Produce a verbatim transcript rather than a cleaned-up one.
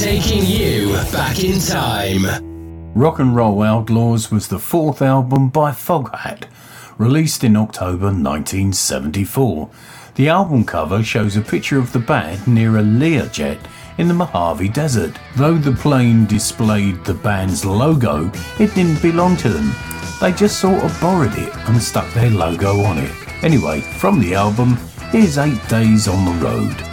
Taking you back in time. Rock and Roll Outlaws was the fourth album by Foghat, released in October nineteen seventy-four. The album cover shows a picture of the band near a Learjet in the Mojave Desert. Though the plane displayed the band's logo, it didn't belong to them. They just sort of borrowed it and stuck their logo on it. Anyway, from the album, here's Eight Days on the Road.